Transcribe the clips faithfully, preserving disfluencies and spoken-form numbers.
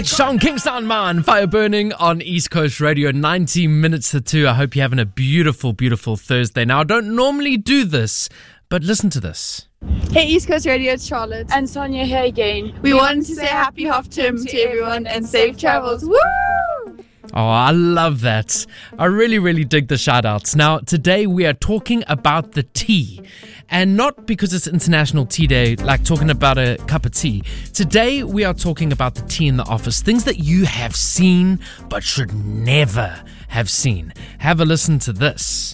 Sean Kingston, man, fire burning on East Coast Radio, ninety minutes to two. I hope you're having a beautiful, beautiful Thursday. Now, I don't normally do this, but listen to this. Hey East Coast Radio, it's Charlotte and Sonia here again. We, we wanted to say happy half term to everyone and safe travels. Woo! Oh, I love that. I really, really dig the shout outs. Now, today we are talking about the tea. And not because it's International Tea Day, like talking about a cup of tea. Today we are talking about the tea in the office. Things that you have seen but should never have seen. Have a listen to this.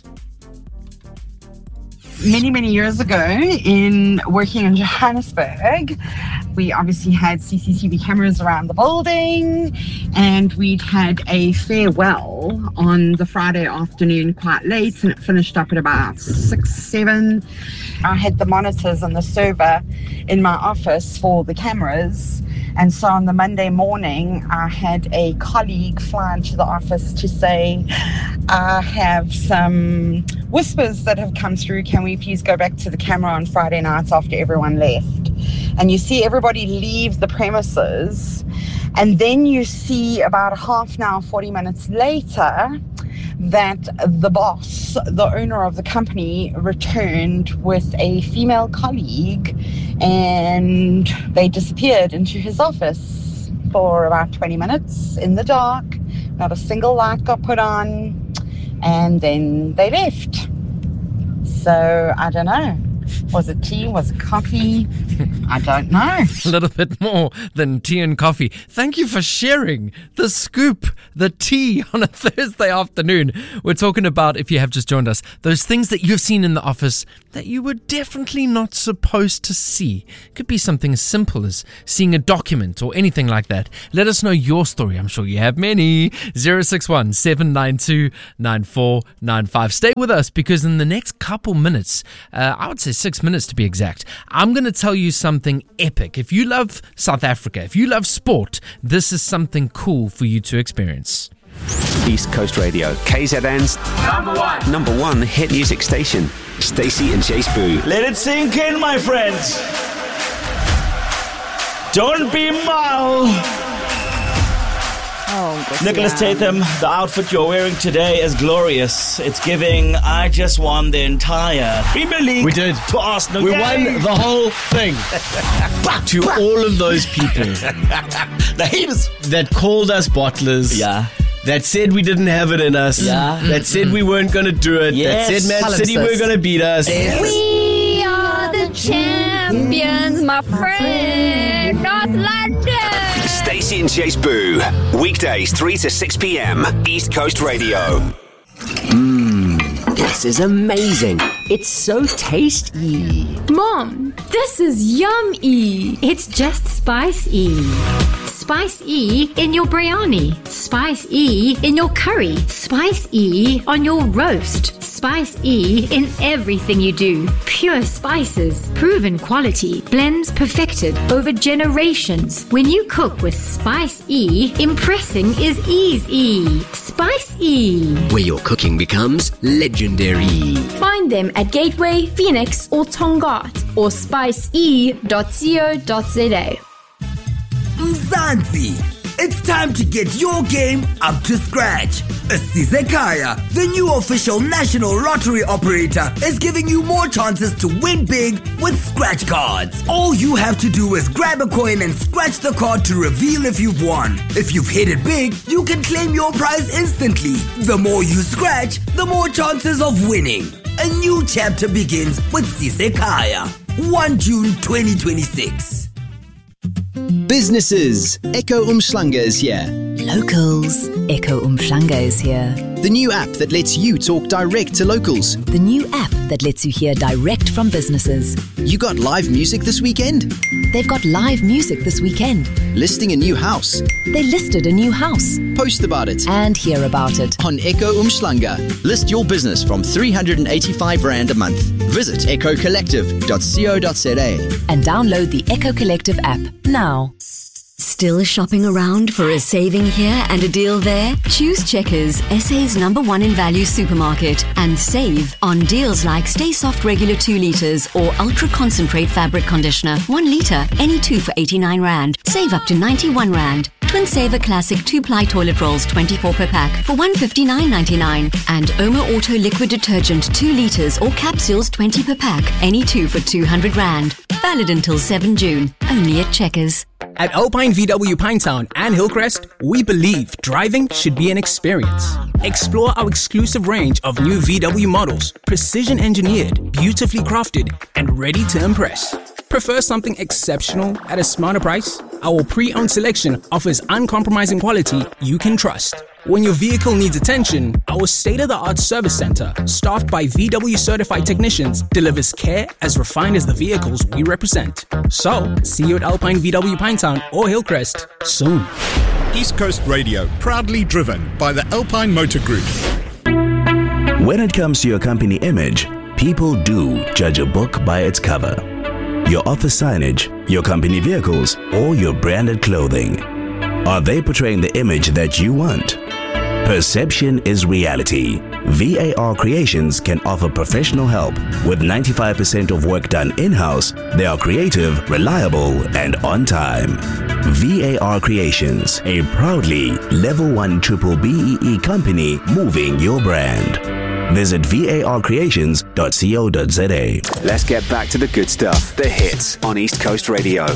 Many, many years ago, in working in Johannesburg, we obviously had C C T V cameras around the building, and we'd had a farewell on the Friday afternoon quite late, and it finished up at about six, seven. I had the monitors and the server in my office for the cameras, and so on the Monday morning, I had a colleague fly into the office to say, I have some whispers that have come through. Can we please go back to the camera on Friday nights after everyone left? And you see everybody leave the premises, and then you see about a half an hour, forty minutes later, that the boss, the owner of the company, returned with a female colleague, and they disappeared into his office for about twenty minutes in the dark. Not a single light got put on, and then they left. So I don't know. Was it tea? Was it coffee? I don't know. A little bit more than tea and coffee. Thank you for sharing the scoop, the tea on a Thursday afternoon. We're talking about, if you have just joined us, those things that you've seen in the office that you were definitely not supposed to see. It could be something as simple as seeing a document or anything like that. Let us know your story. I'm sure you have many. zero six one, seven nine two, nine four nine five. Stay with us, because in the next couple minutes, uh, I would say six minutes to be exact, I'm going to tell you something epic. If you love South Africa, if you love sport, this is something cool for you to experience. East Coast Radio, K Z N's number one, number one hit music station. Stacey and Chase Boo. Let it sink in, my friends. Don't be mal. Oh, Nicholas Tatham, the outfit you're wearing today is glorious. It's giving, I just won the entire Premier League. We did. To Arsenal. We Yay. won the whole thing. To all of those people. The haters. That called us bottlers. Yeah. That said we didn't have it in us. Yeah. That said we weren't going to do it. Yes. That said Man City were going to beat us. Yes. We are the champions, my friend. North London. Stacey and Chase Boo. Weekdays three to six p.m. East Coast Radio. Mmm, this is amazing. It's so tasty. Mom, this is yummy. It's just Spice-E. Spice-E in your biryani. Spice-E in your curry. Spice-E on your roast. Spice-E in everything you do. Pure spices. Proven quality. Blends perfected over generations. When you cook with Spice-E, impressing is easy. Spice-E. Where your cooking becomes legendary. Find them at Gateway, Phoenix or Tongaat or spice e dot co dot za. Mzansi, it's time to get your game up to scratch. Sizekaya, the new official national lottery operator, is giving you more chances to win big with scratch cards. All you have to do is grab a coin and scratch the card to reveal if you've won. If you've hit it big, you can claim your prize instantly. The more you scratch, the more chances of winning. A new chapter begins with Sizekaya. First June twenty twenty-six. Businesses, Echo Umhlanga is here. Locals, Echo Umhlanga is here. The new app that lets you talk direct to locals. The new app that lets you hear direct from businesses. You got live music this weekend? They've got live music this weekend. Listing a new house? They listed a new house. Post about it. And hear about it. On Echo Umhlanga. List your business from three hundred eighty-five rand a month. Visit echo collective dot co dot za. And download the Echo Collective app now. Still shopping around for a saving here and a deal there? Choose Checkers, S A's number one in value supermarket, and save on deals like Stay Soft Regular two litres or Ultra Concentrate Fabric Conditioner one litre, any two for eighty-nine rand. Save up to ninety-one rand. Twin Saver Classic two-ply toilet rolls twenty-four per pack for one hundred fifty-nine ninety-nine. And Oma Auto Liquid Detergent two litres or capsules twenty per pack, any two for two hundred rand. Valid until seventh June, only at Checkers. At Alpine V W Pinetown and Hillcrest, we believe driving should be an experience. Explore our exclusive range of new V W models, precision engineered, beautifully crafted, and ready to impress. Prefer something exceptional at a smarter price? Our pre-owned selection offers uncompromising quality you can trust. When your vehicle needs attention, our state-of-the-art service center, staffed by V W certified technicians, delivers care as refined as the vehicles we represent. So, see you at Alpine V W Pinetown or Hillcrest soon. East Coast Radio, proudly driven by the Alpine Motor Group. When it comes to your company image, people do judge a book by its cover. Your office signage, your company vehicles, or your branded clothing. Are they portraying the image that you want? Perception is reality. V A R Creations can offer professional help. With ninety-five percent of work done in-house, they are creative, reliable, and on time. V A R Creations, a proudly level one triple B E E company moving your brand. Visit V A R creations dot co dot za. Let's get back to the good stuff, the hits on East Coast Radio.